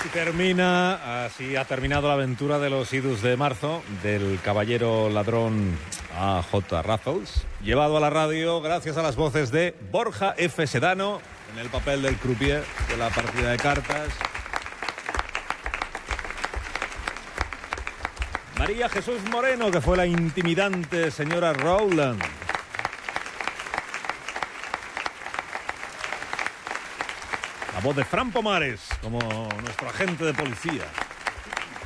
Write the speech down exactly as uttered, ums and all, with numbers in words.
Y termina, así ha terminado la aventura de los idus de marzo, del caballero ladrón A J Raffles, llevado a la radio gracias a las voces de Borja F. Sedano, en el papel del croupier de la partida de cartas, María Jesús Moreno, que fue la intimidante señora Rowland, la voz de Fran Pomares como nuestro agente de policía.